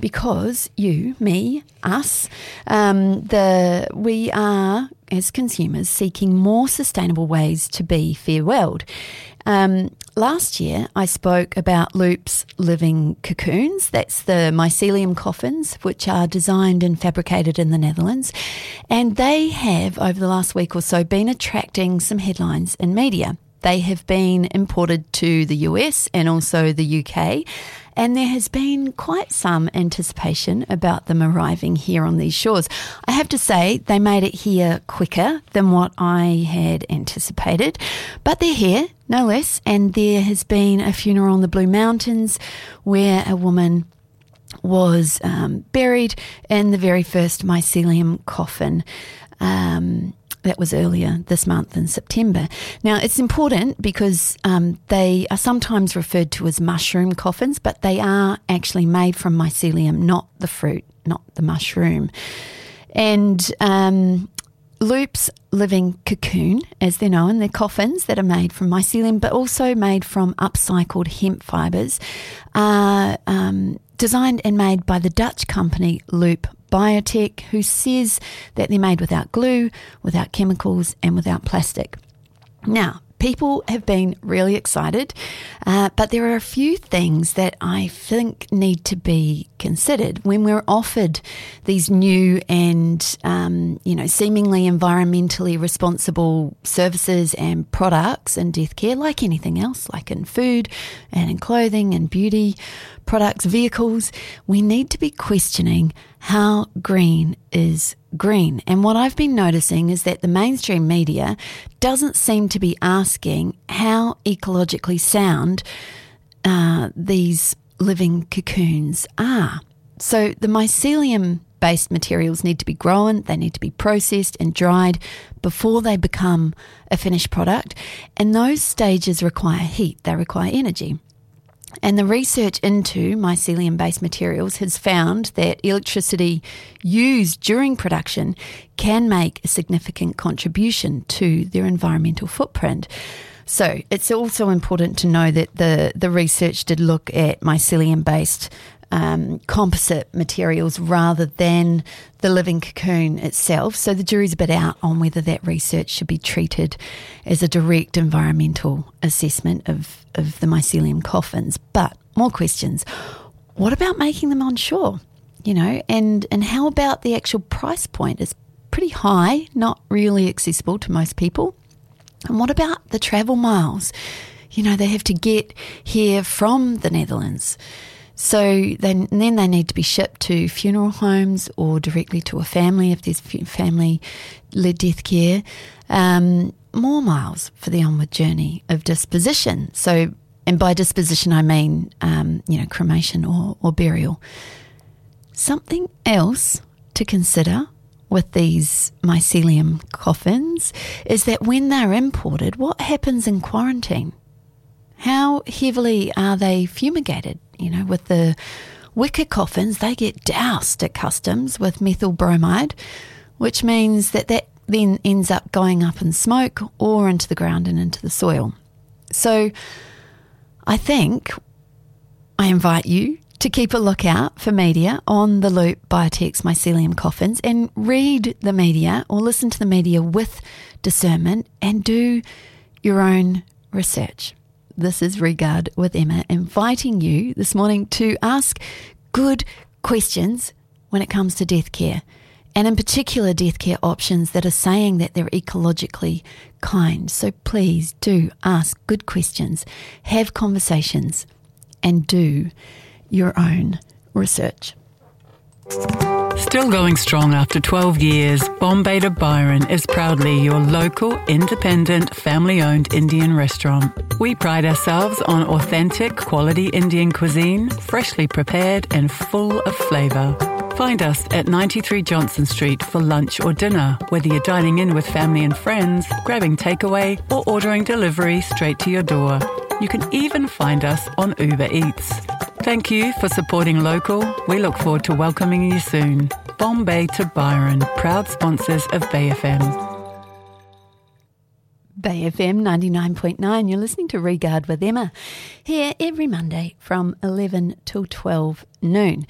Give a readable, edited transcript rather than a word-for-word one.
because you, me, us, we are, as consumers, seeking more sustainable ways to be farewelled. Last year, I spoke about Loop's living cocoons. That's the mycelium coffins, which are designed and fabricated in the Netherlands. And they have, over the last week or so, been attracting some headlines in media. They have been imported to the US and also the UK, and there has been quite some anticipation about them arriving here on these shores. I have to say, they made it here quicker than what I had anticipated, but they're here, no less, and there has been a funeral in the Blue Mountains where a woman was buried in the very first mycelium coffin. That was earlier this month in September. Now, it's important because they are sometimes referred to as mushroom coffins, but they are actually made from mycelium, not the fruit, not the mushroom. And Loop's living cocoon, as they're known, they're coffins that are made from mycelium, but also made from upcycled hemp fibres, are designed and made by the Dutch company Loop Biotech, who says that they're made without glue, without chemicals, and without plastic. Now, people have been really excited, but there are a few things that I think need to be considered when we're offered these new and, seemingly environmentally responsible services and products in death care, like anything else, like in food and in clothing and beauty products, vehicles. We need to be questioning how green is green. And what I've been noticing is that the mainstream media doesn't seem to be asking how ecologically sound these living cocoons are. So the mycelium-based materials need to be grown, they need to be processed and dried before they become a finished product. And those stages require heat, they require energy. And the research into mycelium-based materials has found that electricity used during production can make a significant contribution to their environmental footprint. So it's also important to know that the research did look at mycelium-based composite materials rather than the living cocoon itself. So the jury's a bit out on whether that research should be treated as a direct environmental assessment of the mycelium coffins. But more questions. What about making them on shore? And how about the actual price point? It's pretty high, not really accessible to most people. And what about the travel miles? They have to get here from the Netherlands. So then they need to be shipped to funeral homes or directly to a family if there's family-led death care. More miles for the onward journey of disposition. So, and by disposition I mean, cremation or burial. Something else to consider with these mycelium coffins is that when they're imported, what happens in quarantine? How heavily are they fumigated? With the wicker coffins, they get doused at customs with methyl bromide, which means that then ends up going up in smoke or into the ground and into the soil. So I think I invite you to keep a lookout for media on the Loop Biotech's mycelium coffins and read the media or listen to the media with discernment and do your own research. This is Regard with Emma, inviting you this morning to ask good questions when it comes to death care, and in particular death care options that are saying that they're ecologically kind. So please do ask good questions, have conversations, and do your own research. Still going strong after 12 years, Bombay to Byron is proudly your local, independent, family-owned Indian restaurant. We pride ourselves on authentic, quality Indian cuisine, freshly prepared and full of flavour. Find us at 93 Johnson Street for lunch or dinner, whether you're dining in with family and friends, grabbing takeaway, or ordering delivery straight to your door. You can even find us on Uber Eats. Thank you for supporting local. We look forward to welcoming you soon. Bombay to Byron, proud sponsors of Bay FM. Bay FM 99.9. You're listening to Regard with Emma, here every Monday from 11 till 12 noon.